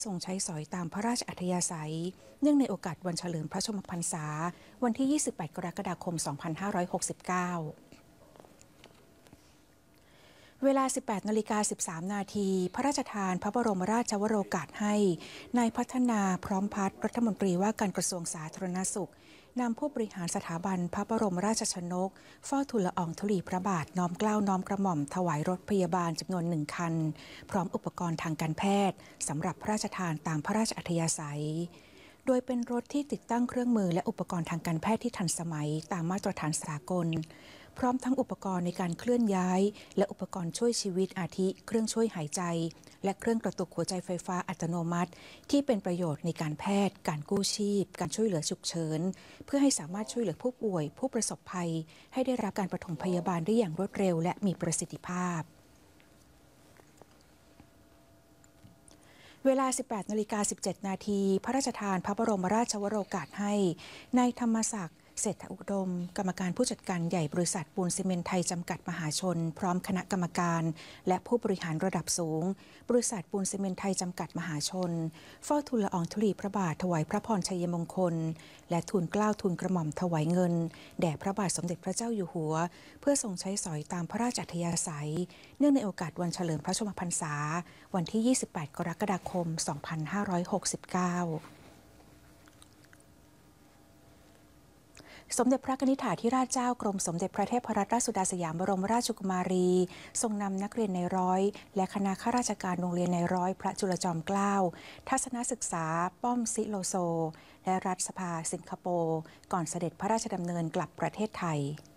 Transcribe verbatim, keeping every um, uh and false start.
ทรงใช้สอยตามพระราชอัธยาศัยเนื่องในโอกาสวันเฉลิมพระชนมพรรษาวันที่ ยี่สิบแปด กรกฎาคม สองพันห้าร้อยหกสิบเก้า เวลา สิบแปด นาฬิกา สิบสาม นาที พระราชทานพระบรมราชวโรกาสให้นายพัฒนาพร้อมพัฒน์รัฐมนตรีว่าการกระทรวงสาธารณสุขนำผู้บริหารสถาบันพระบรมราชชนกเฝ้าทูลละอองธุลีพระบาทน้อมเกล้าน้อมกระหม่อมถวายรถพยาบาลจำนวนหนึ่งคันพร้อมอุปกรณ์ทางการแพทย์สำหรับพระราชทานตามพระราชอัธยาศัยโดยเป็นรถที่ติดตั้งเครื่องมือและอุปกรณ์ทางการแพทย์ที่ทันสมัยตามมาตรฐานสากลพร้อมทั้งอุปกรณ์ในการเคลื่อนย้ายและอุปกรณ์ช่วยชีวิตอาทิเครื่องช่วยหายใจและเครื่องกระตุกหัวใจไฟฟ้าอัตโนมัติที่เป็นประโยชน์ในการแพทย์การกู้ชีพการช่วยเหลือฉุกเฉินเพื่อให้สามารถช่วยเหลือผู้ป่วยผู้ประสบภัยให้ได้รับการปฐมพยาบาลได้อย่างรวดเร็วและมีประสิทธิภาพเวลา สิบแปด นาฬิกา สิบเจ็ด นาทีพระราชทานพระบรมราชวโรกาสให้นายธรรมศักดิ์เศรษฐอุดมกรรมการผู้จัดการใหญ่บริษัทปูนซีเมนต์ไทยจำกัดมหาชนพร้อมคณะกรรมการและผู้บริหารระดับสูงบริษัทปูนซีเมนต์ไทยจำกัดมหาชนเฝ้าทูลละอองธุลีพระบาทถวายพระพรชัยมงคลและทูลเกล้าทูลกระหม่อมถวายเงินแด่พระบาทสมเด็จพระเจ้าอยู่หัวเพื่อทรงใช้สอยตามพระราชอัธยาศัยเนื่องในโอกาสวันเฉลิมพระชนมพรรษาวันที่ ยี่สิบแปด กรกฎาคม สองพันห้าร้อยหกสิบเก้าสมเด็จพระนิธิถาธิราชเจ้ากรมสมเด็จพระเทพรัตนราชสุดาสยามบรมราชกุมารีทรงนำนักเรียนในร้อยและคณะข้าราชการโรงเรียนในร้อยพระจุลจอมเกล้าทัศนศึกษาป้อมซิโลโซและรัฐสภาสิงคโปร์ก่อนเสด็จพระราชดำเนินกลับประเทศไทย